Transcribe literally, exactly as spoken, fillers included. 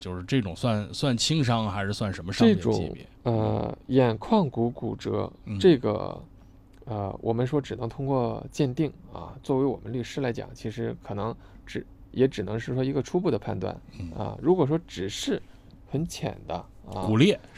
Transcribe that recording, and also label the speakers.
Speaker 1: 就是这种算算轻伤还是算什么伤
Speaker 2: 这种
Speaker 1: 病级别？
Speaker 2: 呃眼眶骨骨折，
Speaker 1: 嗯
Speaker 2: 这个呃我们说只能通过鉴定啊。作为我们律师来讲，其实可能只也只能是说一个初步的判断
Speaker 1: 嗯
Speaker 2: 啊。如果说只是很浅的啊，
Speaker 1: 骨裂